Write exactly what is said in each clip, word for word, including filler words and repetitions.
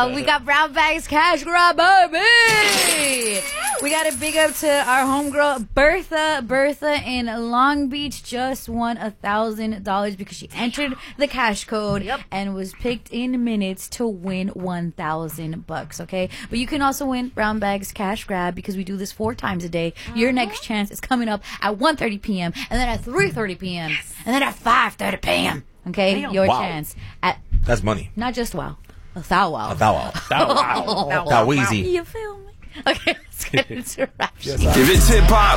Uh, we got Brown Bags Cash Grab, baby. We got to big up to our homegirl, Bertha. Bertha in Long Beach just won a thousand dollars because she entered the cash code yep. and was picked in minutes to win one thousand bucks. Okay, but you can also win Brown Bags Cash Grab because we do this four times a day. Uh-huh. Your next chance is coming up at one thirty p.m. and then at three thirty p.m. Yes. and then at five thirty p.m. Okay, Damn. your wow. chance at that's money. Not just wow, a thou wow, a thou wow, thou wow, thou wheezy. You feel me? Okay, let's get into rap sheet. Yes, if it's hip hop,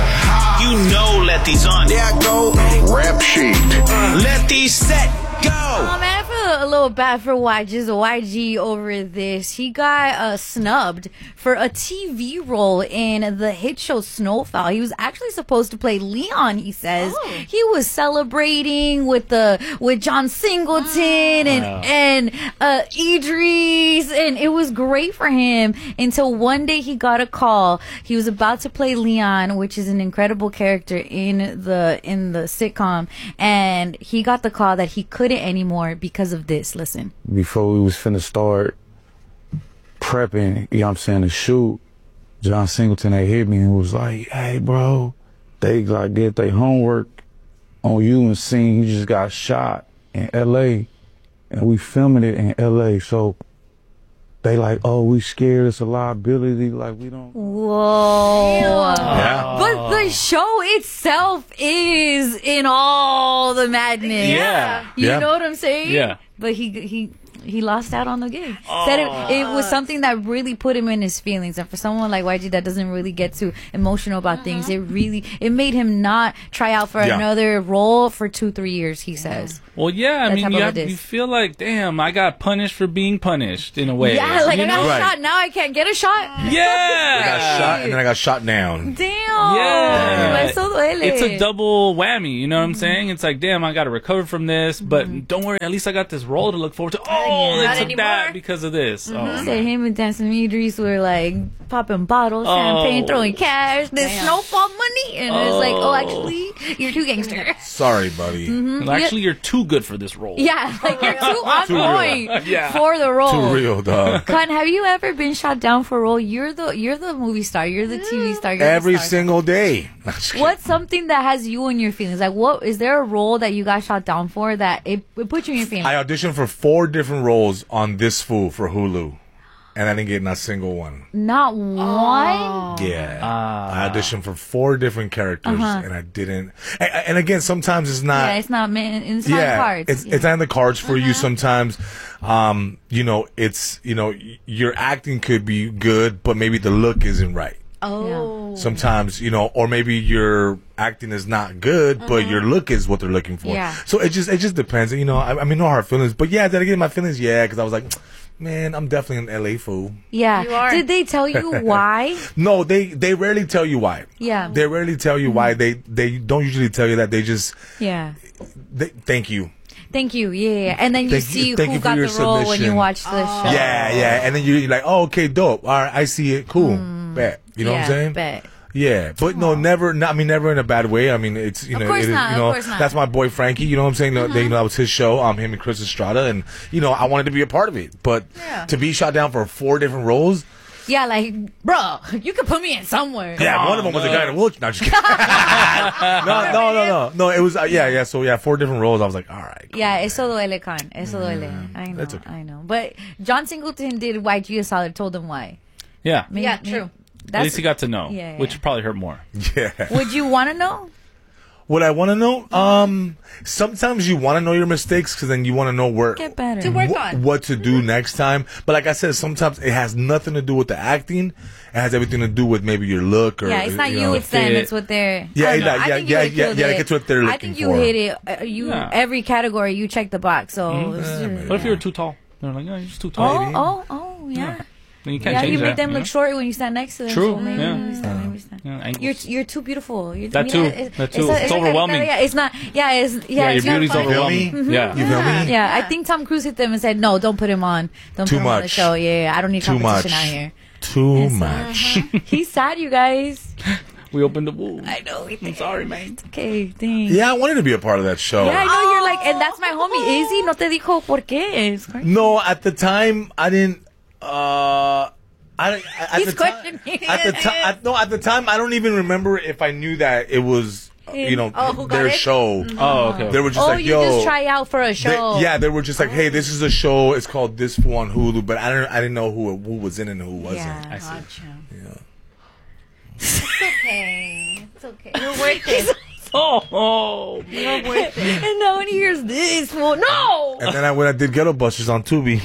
you know let these on. There I go. Rap sheet. Uh, let these set go. Oh man, I feel a little bad for Y G, just Y G over this. He got uh, snubbed for a T V role in the hit show Snowfall. He was actually supposed to play Leon. He says oh. he was celebrating with the with John Singleton and wow. and uh, Idris, and it was great for him until one day he got a call. He was about to play Leon, which is an incredible character in the in the sitcom, and he got the call that he couldn't anymore because of this. Listen. Before we was finna start prepping, you know what I'm saying, to shoot, John Singleton had hit me and was like, hey, bro, they like did their homework on you and seen you just got shot in L A and we filming it in L A, so they like, oh, we scared, it's a liability, like we don't. Whoa. Yeah. But the show itself is in all the madness. Yeah. You yeah. know what I'm saying? Yeah. But he he he lost out on the gig. Oh. Said it, it was something that really put him in his feelings. And for someone like Y G that doesn't really get too emotional about uh-huh. things, it really it made him not try out for yeah. another role for two, three years, he says. Well, yeah, I that mean, you, have, you feel like, damn, I got punished for being punished in a way. Yeah, like you I got know? right. shot, now I can't get a shot. Yeah. I got shot and then I got shot down. Damn. Yeah. Eso duele. It's a double whammy, you know what I'm saying? It's like, damn, I got to recover from this, but mm-hmm. don't worry, at least I got this role to look forward to. Oh, Not they took anymore. that because of this. Mm-hmm. Oh, Said him and Dancing Idris were like popping bottles, oh. champagne, throwing cash, this Damn. Snowfall money, and oh. it's like, oh, actually, you're too gangster. Sorry, buddy. Mm-hmm. Well, actually, you're too good for this role. Yeah, like you're too on too point yeah. for the role. Too real, dog. Con, have you ever been shot down for a role? You're the you're the movie star. You're the T V star. You're Every the star. single day. What's something that has you in your feelings? Like, what is there a role that you got shot down for that it, it put you in your feelings? I auditioned for four different roles on This Fool for Hulu, and I didn't get not a single one. Not one? Oh. Yeah. Uh, I auditioned for four different characters, uh-huh. and I didn't. And, and again, sometimes it's not. Yeah, it's not. It's not yeah, in the cards. It's, yeah. it's not in the cards for uh-huh. you. Sometimes, um, you know, it's you know, your acting could be good, but maybe the look isn't right. Oh. Sometimes, you know, or maybe your acting is not good, uh-huh. but your look is what they're looking for. Yeah. So it just it just depends. You know, I, I mean, no hard feelings, but yeah, did I get my feelings? Yeah, because I was like, man, I'm definitely an L A fool. Yeah. You are. Did they tell you why? No, they they rarely tell you why. Yeah. They rarely tell you mm-hmm. why. They they don't usually tell you that. They just yeah. They, thank you. Thank you, yeah, and then you thank see you, who you got the submission. role when you watch the oh. show. Yeah, yeah, and then you're like, oh, okay, dope. All right, I see it. Cool, mm. bet. You know yeah, what I'm saying? Bet. Yeah, but Aww. no, never. Not, I mean, never in a bad way. I mean, it's you of know, course it is, not, you know, of course not. that's my boy Frankie. You know what I'm saying? Mm-hmm. They, you know, that was his show. Um, him and Chris Estrada, and you know, I wanted to be a part of it, but yeah. to be shot down for four different roles. Yeah, like, bro, you could put me in somewhere. Yeah, oh, one of them was no. a guy in a wheelchair. No, just kidding. no, no, no, no, no. It was uh, yeah, yeah. So yeah, four different roles. I was like, all right. Cool. Yeah, eso duele, Con. Eso duele. Mm, I know, okay. I know. But John Singleton did Y G a solid. Told him why. Yeah, maybe, yeah, true. At least he got to know, yeah, yeah. which probably hurt more. Yeah. Would you want to know? What I want to know? Um, sometimes you want to know your mistakes because then you want to know where get better to work wh- on what to do next time. But like I said, sometimes it has nothing to do with the acting. It has everything to do with maybe your look or yeah. It's not you, you, know, it's them. It's what they're yeah, yeah, yeah, yeah, yeah, yeah, yeah. It's what they're looking for. I think you for. hit it. Uh, you yeah. every category you check the box. So, mm-hmm. yeah, what if you were too tall? They're like, no, you're just too tall. Oh, oh, oh, yeah. yeah. Then you can't yeah, change you make that, them look know? short when you stand next to them. True. So maybe yeah. maybe stand, maybe stand. Yeah, you're you're too beautiful. You're, that too. Mira, that too. It's, It's, it's overwhelming. Like, yeah, it's not. Yeah, it's yeah. Yeah, it's your beauty's not overwhelming. Mm-hmm. Yeah. You feel me? Yeah, I think Tom Cruise hit them and said, "No, don't put him on. Don't Too put him on the much. show. Yeah, I don't need Too competition much. out here." Too And so, much. uh-huh. He's sad, you guys. We opened the wound. I know. I'm sorry, man. Okay, thanks. Yeah, I wanted to be a part of that show. Yeah, I know you're like, and that's my homie Izzy. No te dijo por qué. It's crazy. No, at the time I didn't. Uh, I, at He's the time, questioning at the it. time, no, at the time, I don't even remember if I knew that it was, uh, you know, Oh, who got their it? show. Oh, okay. They were just Oh, like, you yo, just try out for a they- show. yeah, they were just like, hey, this is a show. It's called This Fool on Hulu, but I don't, I didn't know who who was in it and who wasn't. Yeah, I see. gotcha. Yeah. It's okay. It's okay. You're worth it. Oh, You're worth it. And now when he hears this, well, no. And then I when I did Ghetto Busters on Tubi.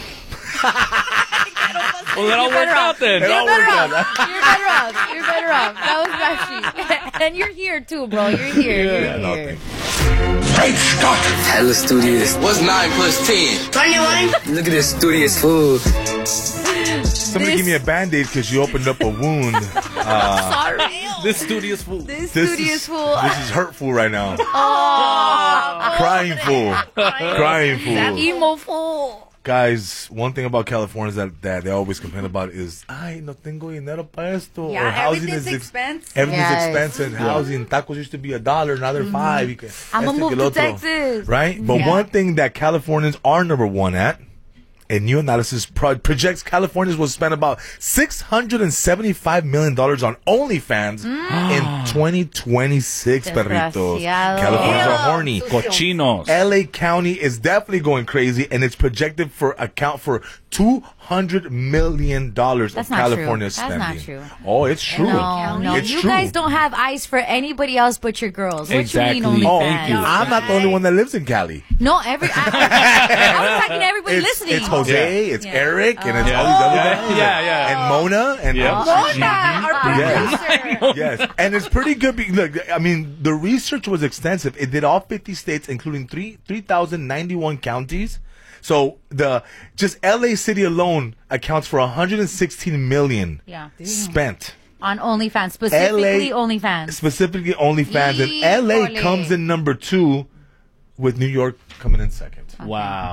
well, it all worked better out off. then. It all You're better worked off. out. You're better off. You're better off. That was Rashi. And you're here too, bro. You're here. Yeah, You're no, here. thank you. Hella studious. What's nine plus ten? twenty-one. Look at this studious food. Somebody This- give me a Band-Aid because you opened up a wound. Sorry. This studio's fool. This This studious is, fool. This is hurtful right now. Oh, Crying fool. Crying fool. emo fool. Guys, one thing about California is that, that they always complain about is, ay, no tengo dinero para esto. Yeah, or housing everything's is ex- expensive. Everything's Yes. expensive. Housing, tacos used to be a dollar, now they're five. You can- I'm este gonna que move el to otro. Texas. Right? But Yeah. one thing that Californians are number one at, a new analysis pro- projects Californians will spend about six hundred seventy-five million dollars on OnlyFans in twenty twenty-six, perritos. Desgraciado. Californians are horny. Cochinos. L A County is definitely going crazy, and it's projected for account for two hundred million dollars of That's not true. California's That's spending. not true. Oh, it's true. No, no. It's You true. guys don't have eyes for anybody else but your girls. What Exactly. you mean Oh, OnlyFans? I'm not the only one that lives in Cali. No, every. I, I was talking to everybody It's, listening. it's Jose, it's Yeah. Eric, and it's Yeah. all these other Yeah, guys. yeah, yeah. And Mona, and Yeah. Mona, our Yes. producer. Yes, and it's pretty good. be- Look, I mean, the research was extensive. It did all fifty states, including three three thousand ninety one counties. So the just L A City alone accounts for one hundred sixteen million Yeah. spent. On OnlyFans, specifically L A OnlyFans. Specifically OnlyFans, and L A Híjole. comes in number two, with New York coming in second. Wow.